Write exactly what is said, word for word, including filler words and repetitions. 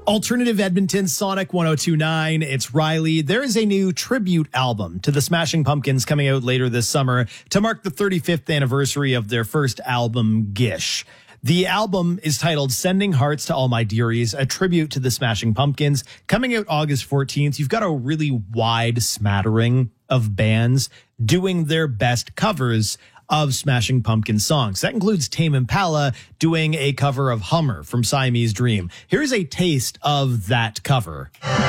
Alternative Edmonton, Sonic one oh two point nine. It's Riley. There is a new tribute album to the Smashing Pumpkins coming out later this summer to mark the thirty-fifth anniversary of their first album, Gish. The album is titled Sending Hearts to All My Dearies, a tribute to the Smashing Pumpkins. Coming out August fourteenth, you've got a really wide smattering of bands doing their best covers of Smashing Pumpkins songs. That includes Tame Impala doing a cover of Hummer from Siamese Dream. Here's a taste of that cover.